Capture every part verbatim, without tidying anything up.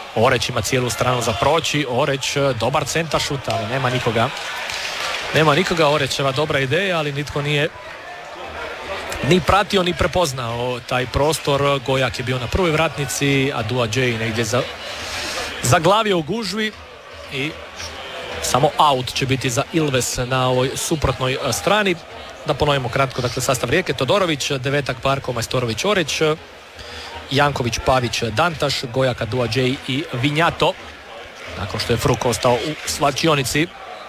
Oreć ima cijelu stranu za proći. Oreć, dobar centar šut, ali nema nikoga. Nema nikoga. Orečeva dobra ideja, ali nitko nije ni pratio, ni prepoznao taj prostor. Gojak je bio na prvoj vratnici, a Dua Džej negdje za, zaglavio u gužvi i samo out će biti za Ilves na ovoj suprotnoj strani. Da ponovimo kratko, dakle, sastav Rijeke: Todorović, Devetak, Barko, Majstorović, Oreć, Janković, Pavić, Dantaš, Gojaka, Dua Džej i Vinjato, nakon što je Fruk ostao u slačionici.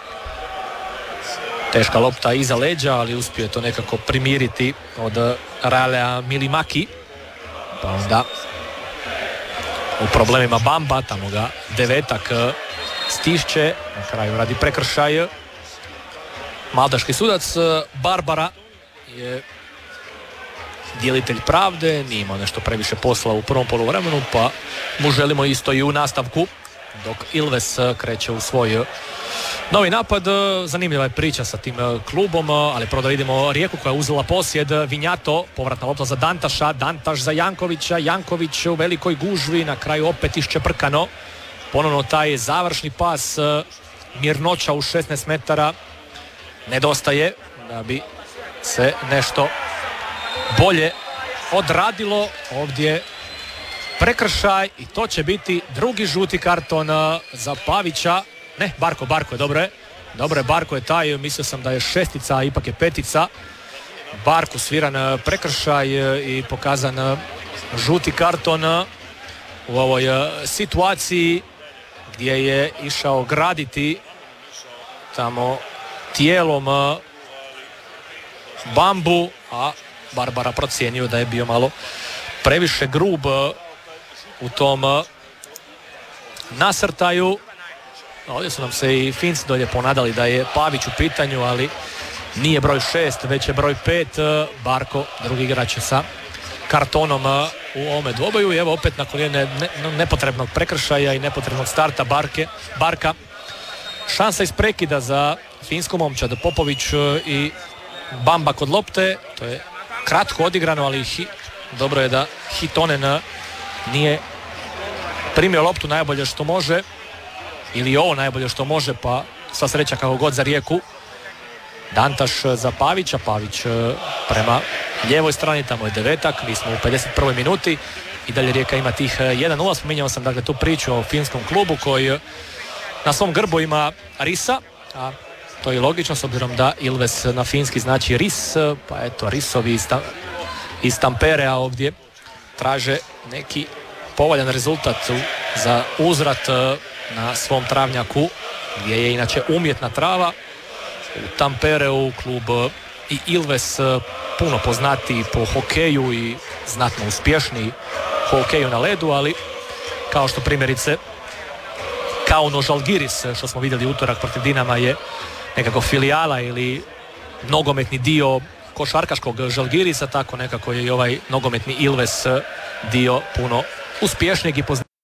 Teška lopta iza leđa, ali uspio je to nekako primiriti od Ralea Milimaki. Pa onda u problemima Bamba, tamo ga Devetak stišće, na kraju radi prekršaj. Maltaški sudac Barbara je dijelitelj pravde, nije imao nešto previše posla u prvom poluvremenu, pa mu želimo isto i u nastavku, dok Ilves kreće u svoj novi napad. Zanimljiva je priča sa tim klubom, ali prvo da vidimo Rijeku koja je uzela posjed. Vinjato, povratna lopta za Dantaša, Dantaš za Jankovića, Janković u velikoj gužvi, na kraju opet iščeprkano. Ponovno taj završni pas, mirnoća u šesnaest metara nedostaje da bi se nešto bolje odradilo. Ovdje prekršaj i to će biti drugi žuti karton za Pavića. Ne, Barko, Barko je, dobro je. Dobro je, Barko je taj, mislio sam da je šestica, a ipak je petica. Barku sviran prekršaj i pokazan žuti karton u ovoj situaciji gdje je išao graditi tamo tijelom Bambu, a Barbara procijenio da je bio malo previše grub u tom nasrtaju. Ovdje su nam se i Finci dolje ponadali da je Pavić u pitanju, ali nije broj šest, već je broj pet. Barko, drugi igrač sa kartonom u ovome dvoboju. I evo opet nakon jedne nepotrebnog prekršaja i nepotrebnog starta Barke, Barka, šansa iz prekida za finsku momčad. Popović i Bamba kod lopte. To je kratko odigrano, ali hi, dobro je da Hitonen nije primio loptu najbolje što može, ili ovo najbolje što može, pa sva sreća kako god za Rijeku. Dantaš za Pavića, Pavić prema lijevoj strani, tamo je Devetak. Mi smo u pedeset prvoj minuti i dalje Rijeka ima tih jedan nula. Spominjao sam dakle tu priču o finskom klubu koji na svom grbu ima risa, a to je logično s obzirom da Ilves na finski znači ris, pa eto risovi iz, tam, iz Tamperea ovdje traže neki povoljan rezultat za uzvrat na svom travnjaku, gdje je inače umjetna trava. U Tampereu klub i Ilves puno poznati po hokeju i znatno uspješniji hokeju na ledu, ali kao što primjerice Kauno Žalgiris, što smo vidjeli utorak protiv Dinama, je nekako filijala ili nogometni dio košarkaškog Žalgirisa, tako nekako je i ovaj nogometni Ilves dio puno uspješnijeg i poznatijeg.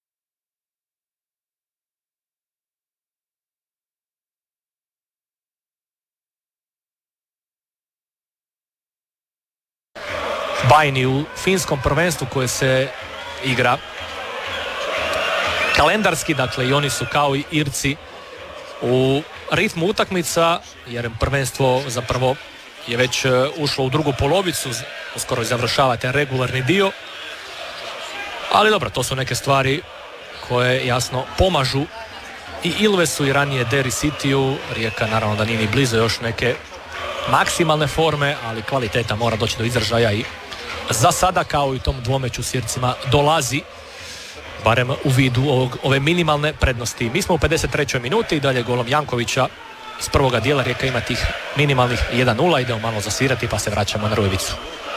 Bajni u finskom prvenstvu koje se igra kalendarski, dakle i oni su kao i Irci u ritmu utakmica, jer prvenstvo zapravo je već ušlo u drugu polovicu, uskoro završava ten regularni dio. Ali dobro, to su neke stvari koje jasno pomažu i Ilvesu i ranije Derry Cityu. Rijeka naravno da nije ni blizu još neke maksimalne forme, ali kvaliteta mora doći do izražaja i za sada, kao i u tom dvomeću s Ircima, dolazi barem u vidu ovog, ove minimalne prednosti. Mi smo u pedeset trećoj minuti i dalje golom Jankovića iz prvoga dijela Rijeka ima tih minimalnih jedan nula. Idemo malo zasvirati pa se vraćamo na Rujevicu.